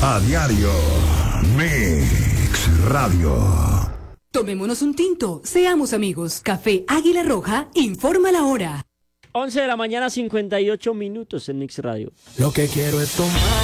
A diario. Mix Radio. Tomémonos un tinto, seamos amigos. Café Águila Roja informa la hora. 11 de la mañana, 58 minutos en Mix Radio. Lo que quiero es tomar.